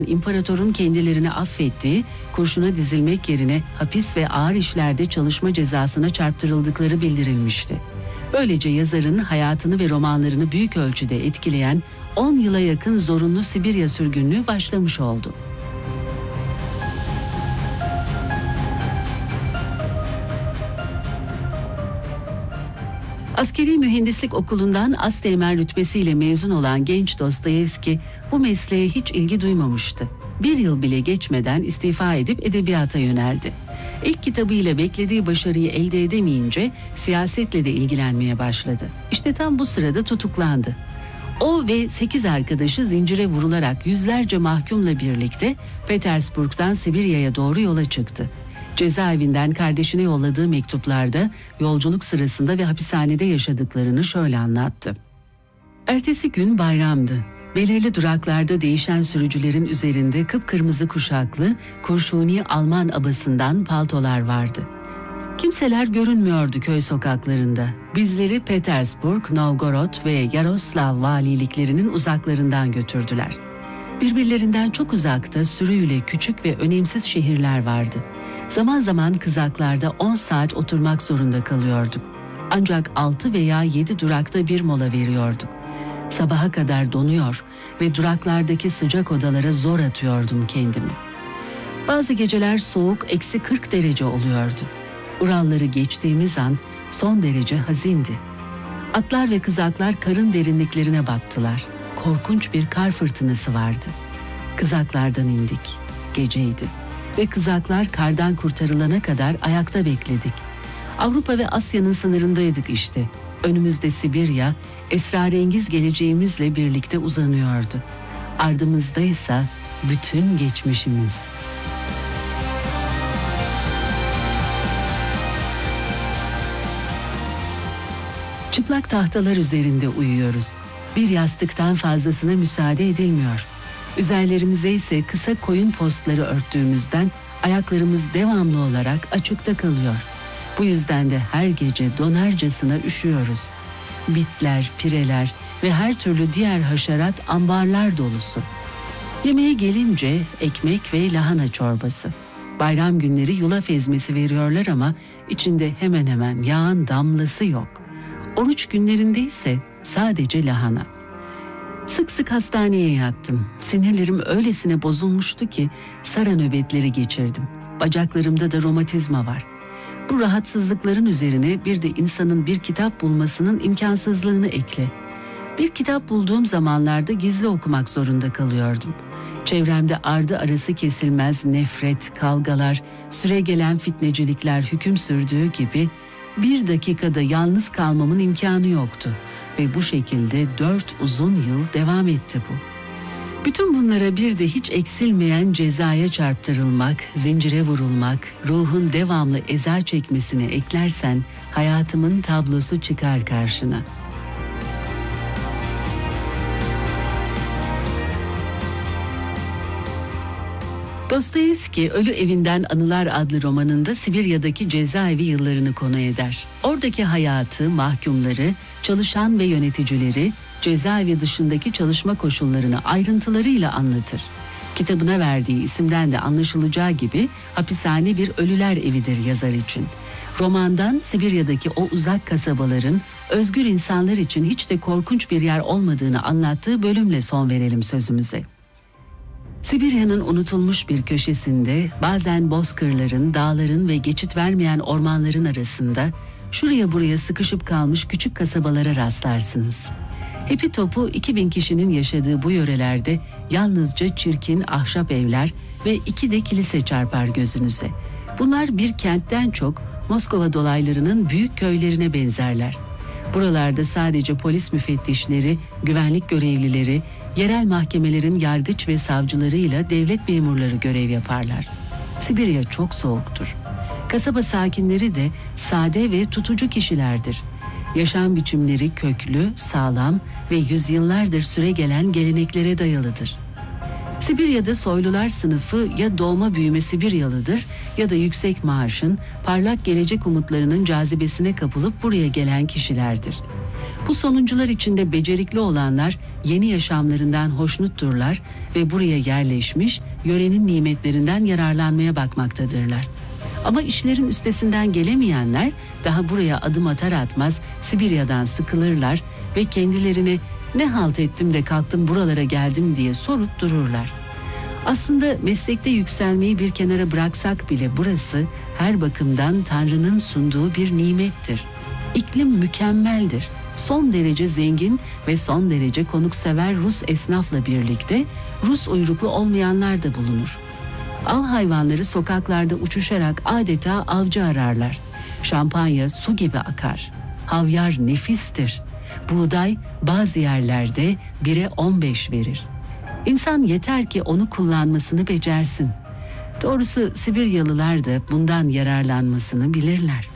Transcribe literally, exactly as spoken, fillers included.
İmparatorun kendilerini affettiği, kurşuna dizilmek yerine hapis ve ağır işlerde çalışma cezasına çarptırıldıkları bildirilmişti. Böylece yazarın hayatını ve romanlarını büyük ölçüde etkileyen on yıla yakın zorunlu Sibirya sürgünlüğü başlamış oldu. Askeri Mühendislik Okulu'ndan asteğmen rütbesiyle mezun olan genç Dostoyevski bu mesleğe hiç ilgi duymamıştı. Bir yıl bile geçmeden istifa edip edebiyata yöneldi. İlk kitabıyla beklediği başarıyı elde edemeyince siyasetle de ilgilenmeye başladı. İşte tam bu sırada tutuklandı. O ve sekiz arkadaşı zincire vurularak yüzlerce mahkumla birlikte Petersburg'dan Sibirya'ya doğru yola çıktı. Cezaevinden kardeşine yolladığı mektuplarda yolculuk sırasında ve hapishanede yaşadıklarını şöyle anlattı. Ertesi gün bayramdı. Belirli duraklarda değişen sürücülerin üzerinde kıpkırmızı kuşaklı, kurşuni Alman abasından paltolar vardı. Kimseler görünmüyordu köy sokaklarında. Bizleri Petersburg, Novgorod ve Yaroslav valiliklerinin uzaklarından götürdüler. Birbirlerinden çok uzakta sürüyle küçük ve önemsiz şehirler vardı. Zaman zaman kızaklarda on saat oturmak zorunda kalıyorduk. Ancak altı veya yedi durakta bir mola veriyorduk. Sabaha kadar donuyor ve duraklardaki sıcak odalara zor atıyordum kendimi. Bazı geceler soğuk eksi kırk derece oluyordu. Uralları geçtiğimiz an son derece hazindi. Atlar ve kızaklar karın derinliklerine battılar. Korkunç bir kar fırtınası vardı. Kızaklardan indik. Geceydi. Ve kızaklar kardan kurtarılana kadar ayakta bekledik. Avrupa ve Asya'nın sınırındaydık işte. Önümüzde Sibirya, esrarengiz geleceğimizle birlikte uzanıyordu. Ardımızdaysa bütün geçmişimiz. Çıplak tahtalar üzerinde uyuyoruz. Bir yastıktan fazlasına müsaade edilmiyor. Üzerlerimize ise kısa koyun postları örttüğümüzden ayaklarımız devamlı olarak açıkta kalıyor. Bu yüzden de her gece donarcasına üşüyoruz. Bitler, pireler ve her türlü diğer haşerat ambarlar dolusu. Yemeğe gelince ekmek ve lahana çorbası. Bayram günleri yulaf ezmesi veriyorlar ama içinde hemen hemen yağın damlası yok. Oruç günlerinde ise sadece lahana. Sık sık hastaneye yattım. Sinirlerim öylesine bozulmuştu ki sara nöbetleri geçirdim. Bacaklarımda da romatizma var. Bu rahatsızlıkların üzerine bir de insanın bir kitap bulmasının imkansızlığını ekle. Bir kitap bulduğum zamanlarda gizli okumak zorunda kalıyordum. Çevremde ardı arası kesilmez nefret, kavgalar, süregelen fitnecilikler hüküm sürdüğü gibi bir dakikada yalnız kalmamın imkanı yoktu. Ve bu şekilde dört uzun yıl devam etti bu. Bütün bunlara bir de hiç eksilmeyen cezaya çarptırılmak, zincire vurulmak, ruhun devamlı eza çekmesine eklersen hayatımın tablosu çıkar karşına. Dostoyevski, Ölü Evinden Anılar adlı romanında Sibirya'daki cezaevi yıllarını konu eder. Oradaki hayatı, mahkumları, çalışan ve yöneticileri, cezaevi dışındaki çalışma koşullarını ayrıntılarıyla anlatır. Kitabına verdiği isimden de anlaşılacağı gibi hapishane bir ölüler evidir yazar için. Romandan Sibirya'daki o uzak kasabaların özgür insanlar için hiç de korkunç bir yer olmadığını anlattığı bölümle son verelim sözümüze. Sibirya'nın unutulmuş bir köşesinde bazen bozkırların, dağların ve geçit vermeyen ormanların arasında şuraya buraya sıkışıp kalmış küçük kasabalara rastlarsınız. Hepi topu iki bin kişinin yaşadığı bu yörelerde yalnızca çirkin ahşap evler ve iki de kilise çarpar gözünüze. Bunlar bir kentten çok Moskova dolaylarının büyük köylerine benzerler. Buralarda sadece polis müfettişleri, güvenlik görevlileri, yerel mahkemelerin yargıç ve savcılarıyla devlet memurları görev yaparlar. Sibirya çok soğuktur. Kasaba sakinleri de sade ve tutucu kişilerdir. Yaşam biçimleri köklü, sağlam ve yüzyıllardır süregelen geleneklere dayalıdır. Sibirya'da soylular sınıfı ya doğma büyüme Sibiryalıdır ya da yüksek maaşın, parlak gelecek umutlarının cazibesine kapılıp buraya gelen kişilerdir. Bu sonuncular içinde becerikli olanlar yeni yaşamlarından hoşnutturlar ve buraya yerleşmiş, yörenin nimetlerinden yararlanmaya bakmaktadırlar. Ama işlerin üstesinden gelemeyenler daha buraya adım atar atmaz Sibirya'dan sıkılırlar ve kendilerine ne halt ettim de kalktım buralara geldim diye sorup dururlar. Aslında meslekte yükselmeyi bir kenara bıraksak bile burası her bakımdan Tanrı'nın sunduğu bir nimettir. İklim mükemmeldir. Son derece zengin ve son derece konuksever Rus esnafla birlikte Rus uyruklu olmayanlar da bulunur. Av hayvanları sokaklarda uçuşarak adeta avcı ararlar. Şampanya su gibi akar. Havyar nefistir. Buğday bazı yerlerde bire on beş verir. İnsan yeter ki onu kullanmasını becersin. Doğrusu Sibiryalılar da bundan yararlanmasını bilirler.